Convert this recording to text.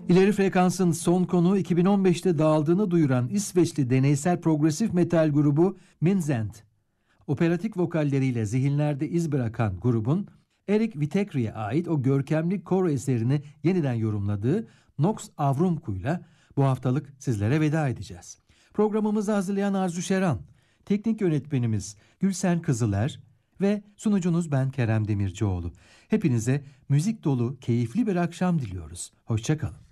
İleri Frekans'ın son konuğu 2015'te dağıldığını duyuran İsveçli deneysel progresif metal grubu Minzend. Operatik vokalleriyle zihinlerde iz bırakan grubun Erik Vitekri'ye ait o görkemli koro eserini yeniden yorumladığı Nox Avrumku'yla bu haftalık sizlere veda edeceğiz. Programımızı hazırlayan Arzu Şeran, teknik yönetmenimiz Gülsen Kızıler ve sunucunuz ben Kerem Demircioğlu. Hepinize müzik dolu, keyifli bir akşam diliyoruz. Hoşça kalın.